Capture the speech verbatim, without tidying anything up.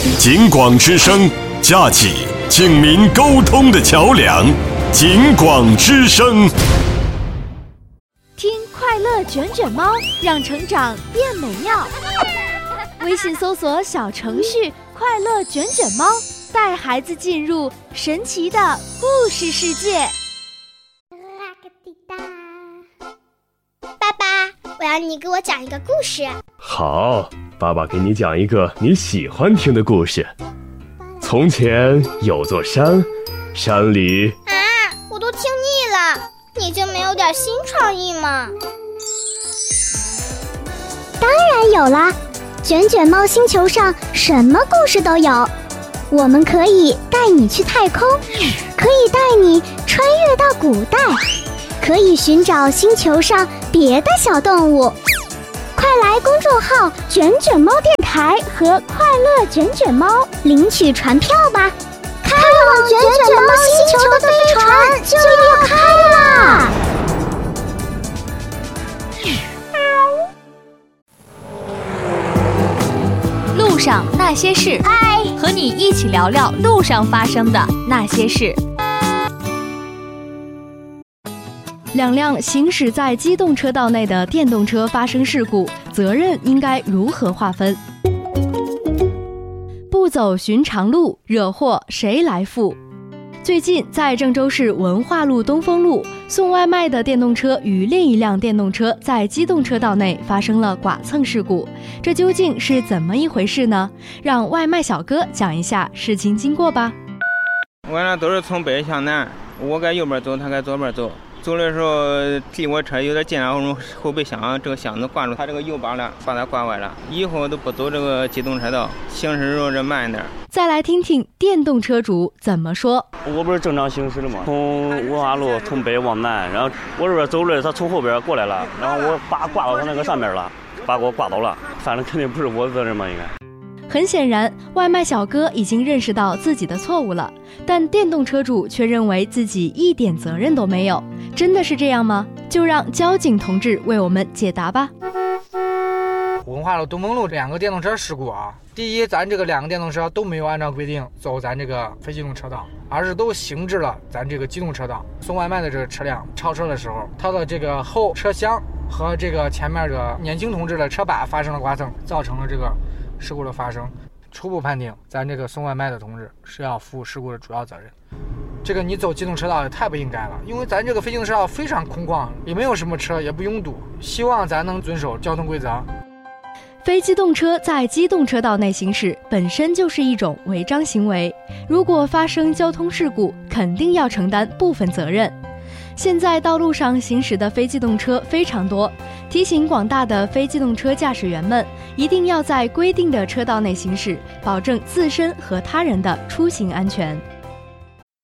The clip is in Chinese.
警广之声，架起警民沟通的桥梁。警广之声， 听快乐卷卷猫，让成长变美妙。微信搜索小程序快乐卷卷猫，带孩子进入神奇的故事世界。 爸爸，我要你给我讲一个故事。 好，爸爸给你讲一个你喜欢听的故事。从前有座山，山里…… 啊，我都听腻了，你就没有点新创意吗？ 当然有啦，卷卷猫星球上什么故事都有。我们可以带你去太空，可以带你穿越到古代，可以寻找星球上别的小动物。快来公众号卷卷猫电台和快乐卷卷猫领取船票吧，开往卷卷猫星球的飞船就要开啦！ 路上那些事， 嗨， 和你一起聊聊路上发生的那些事。两辆行驶在机动车道内的电动车发生事故，责任应该如何划分？不走寻常路，惹祸谁来负？最近，在郑州市文化路东风路，送外卖的电动车与另一辆电动车在机动车道内发生了剐蹭事故，这究竟是怎么一回事呢？让外卖小哥讲一下事情经过吧。 我俩都是从北向南，我该右边走，他该左边走。走的时候离我车有点近，然后后备箱这个箱子挂住他这个油把了，把它挂坏了。以后都不走这个机动车道，行驶时候这慢一点。 再来听听电动车主怎么说。 我不是正常行驶的吗？从文化路从北往南，然后我这边走着，他从后边过来了，然后我把挂到他那个上面了，把我挂倒了。反正肯定不是我的责任嘛，应该。 很显然，外卖小哥已经认识到自己的错误了，但电动车主却认为自己一点责任都没有。真的是这样吗？就让交警同志为我们解答吧。 文化路东风路两个电动车事故啊，第一，咱这个两个电动车都没有按照规定走咱这个非机动车道，而是都行至了咱这个机动车道。送外卖的这个车辆超车的时候，它的这个后车厢和这个前面的年轻同志的车把发生了剐蹭，造成了这个事故的发生。初步判定，咱这个送外卖的同志是要负事故的主要责任。这个你走机动车道也太不应该了，因为咱这个非机动车道非常空旷，也没有什么车，也不拥堵，希望咱能遵守交通规则。 非机动车在机动车道内行驶本身就是一种违章行为，如果发生交通事故，肯定要承担部分责任。现在道路上行驶的非机动车非常多，提醒广大的非机动车驾驶员们，一定要在规定的车道内行驶，保证自身和他人的出行安全。